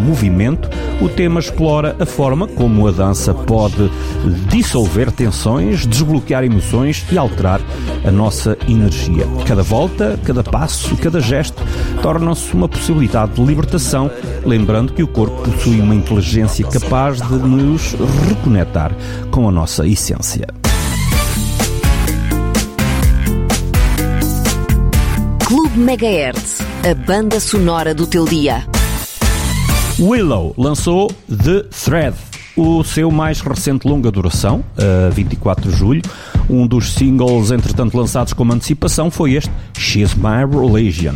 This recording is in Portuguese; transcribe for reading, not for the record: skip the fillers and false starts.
movimento, o tema explora a forma como a dança pode dissolver tensões, desbloquear emoções e alterar a nossa energia. Cada volta, cada passo e cada gesto tornam-se uma possibilidade de libertação, lembrando que o corpo possui uma inteligência capaz de nos reconectar com a nossa essência. Clube Megahertz, a banda sonora do teu dia. Willow lançou The Thread, o seu mais recente longa duração, a 24 de julho. Um dos singles, entretanto, lançados como antecipação foi este, She's My Religion.